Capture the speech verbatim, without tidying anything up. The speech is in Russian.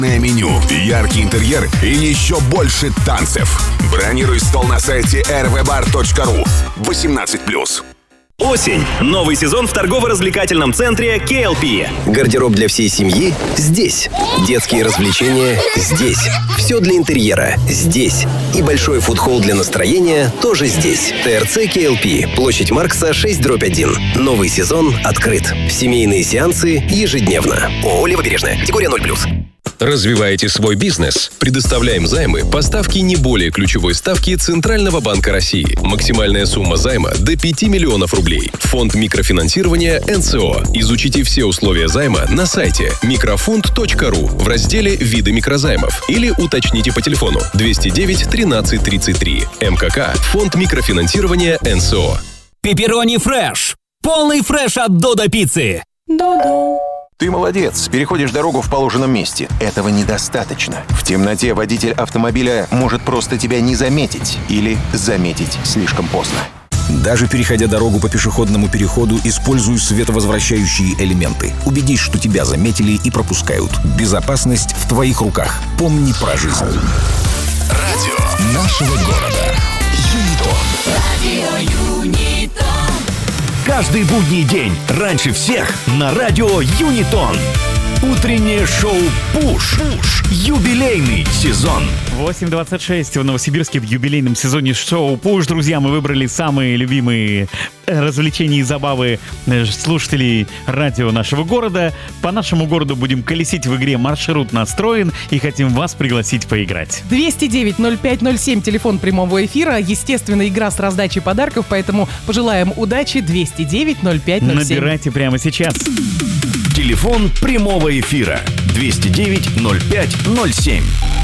меню, яркий интерьер и еще больше танцев. Бронируй стол на сайте эр ви бар точка ру. восемнадцать плюс. Осень. Новый сезон в торгово-развлекательном центре кей эл пи. Гардероб для всей семьи здесь. Детские развлечения здесь. Все для интерьера здесь. И большой фудхолл для настроения тоже здесь. ТРЦ кей эл пи. Площадь Маркса, шесть дробь один. Новый сезон открыт. Семейные сеансы ежедневно. ООО «Левобережная». Категория ноль плюс. Развиваете свой бизнес? Предоставляем займы по ставке не более ключевой ставки Центрального банка России. Максимальная сумма займа до пяти миллионов рублей. Фонд микрофинансирования эн цэ о. Изучите все условия займа на сайте микрофонд точка ру в разделе «Виды микрозаймов» или уточните по телефону двести девять тринадцать тридцать три. эм ка ка. Фонд микрофинансирования эн цэ о. Пепперони фреш. Полный фреш от Додо пиццы. Додо. Ты молодец, переходишь дорогу в положенном месте. Этого недостаточно. В темноте водитель автомобиля может просто тебя не заметить или заметить слишком поздно. Даже переходя дорогу по пешеходному переходу, используй световозвращающие элементы. Убедись, что тебя заметили и пропускают. Безопасность в твоих руках. Помни про жизнь. Радио нашего города. Юнитон. Радио Юнитон. Каждый будний день раньше всех на радио Юнитон. Утреннее шоу «Пуш». Пуш. Юбилейный сезон. восемь двадцать шесть в Новосибирске в юбилейном сезоне шоу «Пуш». Друзья, мы выбрали самые любимые развлечения и забавы слушателей радио нашего города. По нашему городу будем колесить в игре «Маршрут настроен» и хотим вас пригласить поиграть. двести девять ноль пять ноль семь, телефон прямого эфира. Естественно, игра с раздачей подарков, поэтому пожелаем удачи. двести девять ноль пять ноль семь. Набирайте прямо сейчас. Телефон прямого эфира двести девять ноль пять ноль семь.